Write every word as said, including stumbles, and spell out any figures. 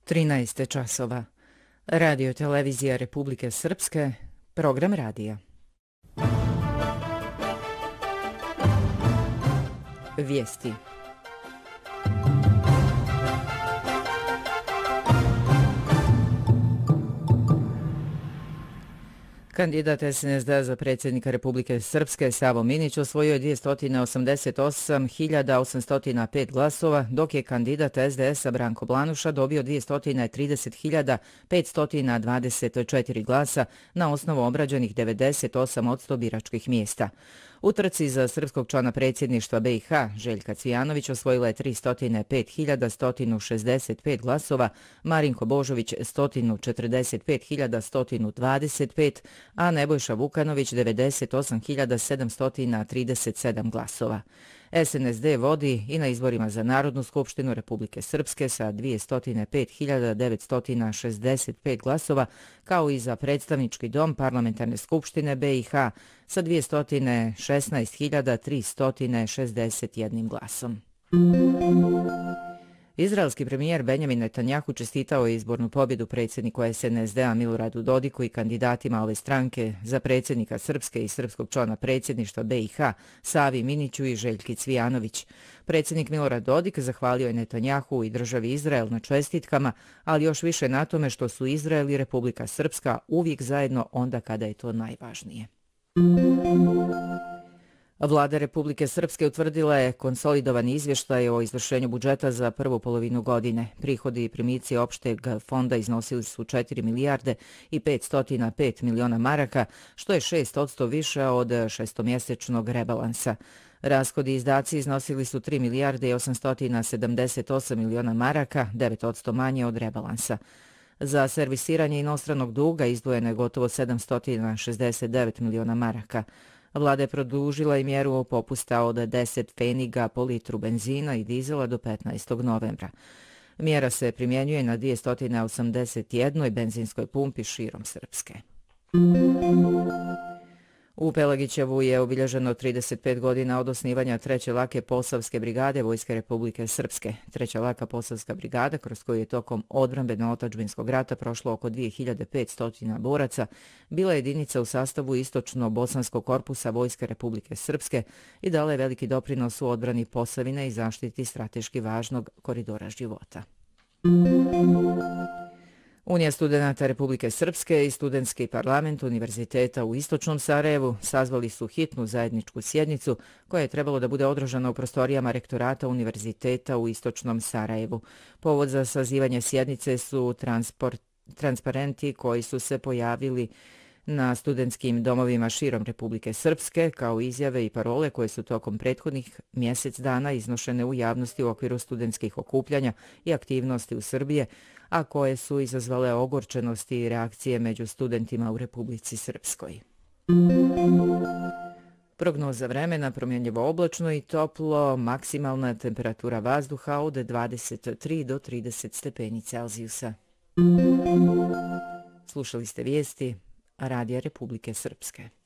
trinaest časova. Radio televizija Republike Srpske, program radija. Vijesti. Kandidat es en es de za predsjednika Republike Srpske Savo Minić osvojio je dvjesto osamdeset osam hiljada osamsto pet glasova, dok je kandidat es de es-a Branko Blanuša dobio dvjesto trideset hiljada petsto dvadeset četiri glasa na osnovu obrađenih devedeset osam posto biračkih mjesta. U trci za srpskog člana predsjedništva be i ha Željka Cvijanović osvojila je tristo pet hiljada sto šezdeset pet glasova, Marinko Božović sto četrdeset pet hiljada sto dvadeset pet, a Nebojša Vukanović devedeset osam hiljada sedamsto trideset sedam glasova. es en es de vodi i na izborima za Narodnu skupštinu Republike Srpske sa dvjesto pet hiljada devetsto šezdeset pet glasova, kao i za predstavnički dom Parlamentarne skupštine be i ha sa dvjesto šesnaest hiljada tristo šezdeset jedan glasom. Izraelski premijer Benjamin Netanjahu čestitao je izbornu pobjedu predsjedniku es en es de-a Miloradu Dodiku i kandidatima ove stranke za predsjednika Srpske i srpskog člana predsjedništva be i ha Savi Miniću i Željki Cvijanović. Predsjednik Milorad Dodik zahvalio je Netanjahu i državi Izrael na čestitkama, ali još više na tome što su Izrael i Republika Srpska uvijek zajedno onda kada je to najvažnije. Vlada Republike Srpske utvrdila je konsolidovani izvještaj o izvršenju budžeta za prvu polovinu godine. Prihodi i primici opšteg fonda iznosili su četiri milijarde i petsto pet miliona maraka, što je šest posto više od šestomjesečnog rebalansa. Rashodi i izdaci iznosili su tri milijarde i osamsto sedamdeset osam miliona maraka, devet posto manje od rebalansa. Za servisiranje inostranog duga izdvojeno je gotovo sedamsto šezdeset devet miliona maraka. Vlada je produžila i mjeru popusta od deset pfeniga po litru benzina i dizela do petnaestog novembra. Mjera se primjenjuje na dvjesto osamdeset jednoj benzinskoj pumpi širom Srpske. U Pelagićevu je obilježeno trideset pet godina od osnivanja treće lake Posavske brigade Vojske Republike Srpske. Treća laka Posavska brigada, kroz koju je tokom odbrambeno-otadžbinskog rata prošlo oko dvije hiljade petsto boraca, bila je jedinica u sastavu istočno-bosanskog korpusa Vojske Republike Srpske i dala je veliki doprinos u odbrani Posavine i zaštiti strateški važnog koridora života. Unija studenata Republike Srpske i Studentski parlament Univerziteta u Istočnom Sarajevu sazvali su hitnu zajedničku sjednicu koja je trebalo da bude održana u prostorijama rektorata Univerziteta u Istočnom Sarajevu. Povod za sazivanje sjednice su transport, transparenti koji su se pojavili na studentskim domovima širom Republike Srpske, kao izjave i parole koje su tokom prethodnih mjesec dana iznošene u javnosti u okviru studentskih okupljanja i aktivnosti u Srbije, a koje su izazvale ogorčenosti i reakcije među studentima u Republici Srpskoj. Prognoza vremena: promjenjivo oblačno i toplo, maksimalna temperatura vazduha od dvadeset tri do trideset stepeni Celzijusa. Slušali ste vijesti Radija Republike Srpske.